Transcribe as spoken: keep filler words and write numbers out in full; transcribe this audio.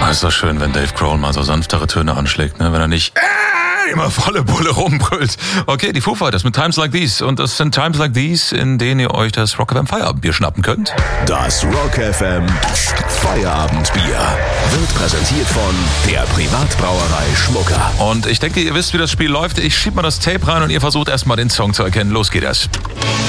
Oh, ist doch schön, wenn Dave Grohl mal so sanftere Töne anschlägt, ne? Wenn er nicht äh, immer volle Bulle rumbrüllt. Okay, die Foo Fighters mit Times Like These. Und das sind Times Like These, in denen ihr euch das Rock F M Feierabendbier schnappen könnt. Das Rock F M Feierabendbier wird präsentiert von der Privatbrauerei Schmucker. Und ich denke, ihr wisst, wie das Spiel läuft. Ich schieb mal das Tape rein und ihr versucht erstmal den Song zu erkennen. Los geht es.